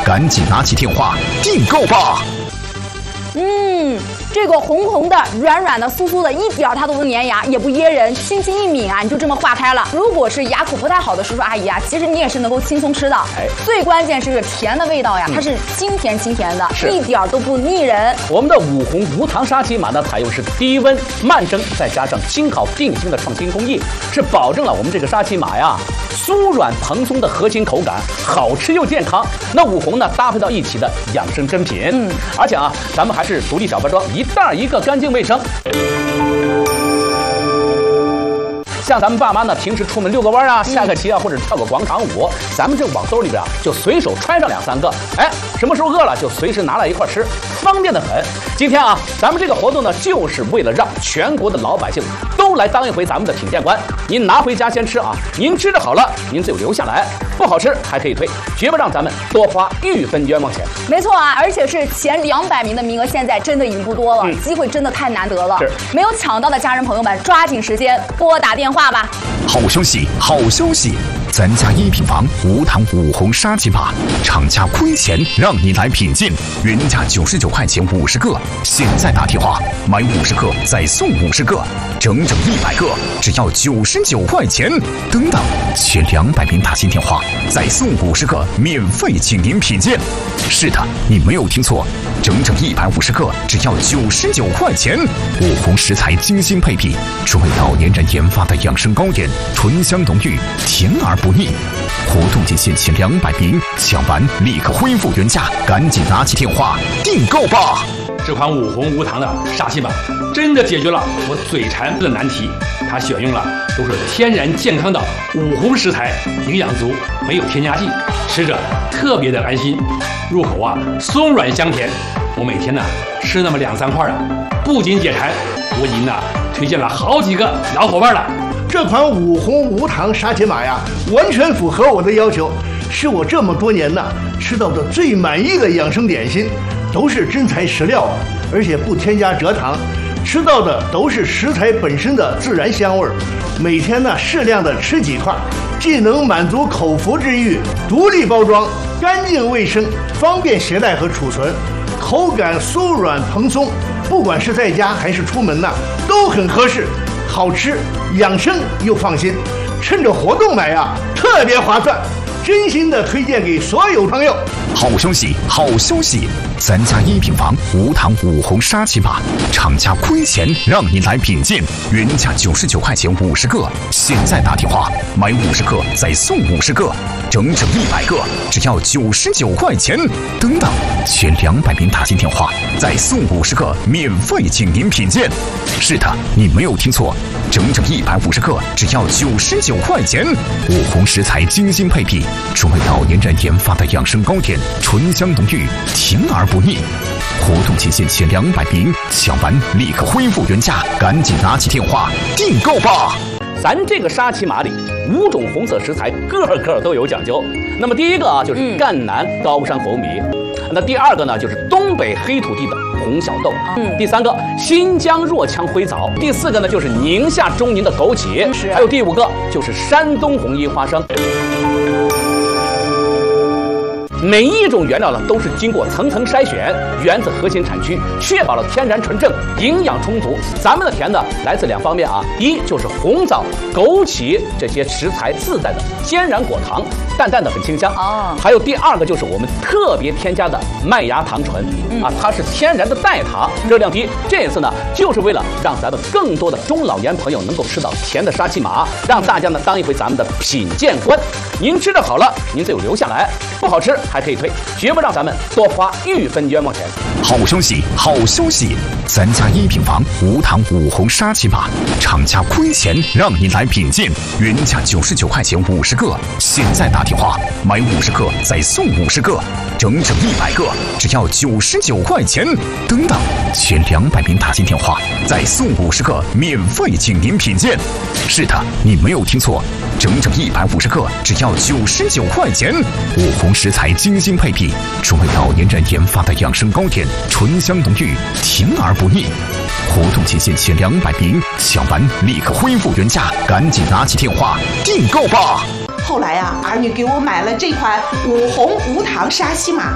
赶紧拿起电话订购吧！ 这个红红的、软软的、酥酥的，一点它都不粘牙，也不噎人，轻轻一抿啊，你就这么化开了。如果是牙口不太好的叔叔阿姨啊，其实你也是能够轻松吃的。最关键是甜的味道呀，它是清甜的，一点都不腻人。 我们的五红无糖沙琪玛呢，采用是低温慢蒸，再加上轻烤定型的创新工艺，是保证了我们这个沙琪玛呀酥软蓬松的核心口感，好吃又健康。那五红呢搭配到一起的养生珍品，而且啊，咱们还是独立小包装，一袋一个，干净卫生。像咱们爸妈呢，平时出门遛个弯啊、下个棋啊，或者跳个广场舞，咱们这网兜里边啊，就随手揣上2、3个，什么时候饿了就随时拿来一块吃，方便得很。今天啊，咱们这个活动呢，就是为了让全国的老百姓都来当一回咱们的品鉴官。您拿回家先吃啊，您吃的好了，您就留下来；不好吃还可以退，绝不让咱们多花1分冤枉钱。没错啊，而且是前200名的名额，现在真的已经不多了，机会真的太难得了。没有抢到的家人朋友们，抓紧时间拨打电话吧。 好消息，好消息！咱家1品房无糖五红沙琪玛，厂家亏钱让你来品鉴，原价99块钱50个，现在打电话买50个再送50个，整整100个，只要99块钱。等等，前200名打进电话再送50个，免费请您品鉴。是的，你没有听错，整整150个，只要99块钱。五红食材精心配比，是为老年人研发的养生糕点，醇香浓郁，甜而不腻。活动仅限前200名，抢完立刻恢复原价，赶紧拿起电话订购吧！ 这款五红无糖的沙琪玛真的解决了我嘴馋的难题。它选用了都是天然健康的五红食材，营养足，没有添加剂，吃着特别的安心，入口啊松软香甜。我每天呢吃那么2、3块啊，不仅解馋，我已经呢推荐了好几个老伙伴了。 这款五红无糖沙琪玛呀，完全符合我的要求，是我这么多年呢吃到的最满意的养生点心，都是真材实料，而且不添加蔗糖，吃到的都是食材本身的自然香味。每天呢适量的吃几块，既能满足口腹之欲，独立包装，干净卫生，方便携带和储存，口感酥软蓬松，不管是在家还是出门呢，都很合适。好吃、养生又放心，趁着活动买呀，特别划算，真心的推荐给所有朋友。 好消息，好消息！咱家1品房无糖五红沙琪玛，厂家亏钱让你来品鉴，原价99块钱50个，现在打电话买50个再送50个，整整100个，只要99块钱。等等，前200名打进电话再送50个，免费请您品鉴。是的，你没有听错，整整150个，只要99块钱。五红食材精心配比，是为老年人研发的养生糕点，醇香浓郁，甜而不腻。活动期限前200名，抢完立刻恢复原价，赶紧拿起电话订购吧！ 咱这个沙琪玛里5种红色食材，个都有讲究。那么第一个啊，就是赣南高山红米；那第2个呢，就是东北黑土地的红小豆；第3个新疆若羌灰枣；第4个呢，就是宁夏中宁的枸杞；还有第5个就是山东红衣花生。每一种原料呢，都是经过层层筛选，源自核心产区，确保了天然纯正、营养充足。咱们的甜呢，来自2方面啊，第一就是红枣、枸杞这些食材自带的天然果糖，淡淡的很清香还有第2个就是我们特别添加的麦芽糖醇它是天然的代糖，热量低。这次呢，就是为了让咱们更多的中老年朋友能够吃到甜的沙琪玛，让大家呢当一回咱们的品鉴官。您吃的好了，您就留下来；不好吃还可以退，绝不让咱们多花1分冤枉钱。 好消息，好消息！咱家1品房无糖五红沙琪玛，厂家亏钱让你来品鉴，原价99块钱50个，现在打电话买50个再送50个，整整100个，只要99块钱。等等，前200名打进电话再送50个，免费请您品鉴。是的，你没有听错，整整150个，只要99块钱。五红食材精心配比，是为老年人研发的养生糕点，醇香浓郁，甜而不腻。活动期限前200名，抢完立刻恢复原价，赶紧拿起电话订购吧！ 后来啊，儿女给我买了这款五红无糖沙琪玛，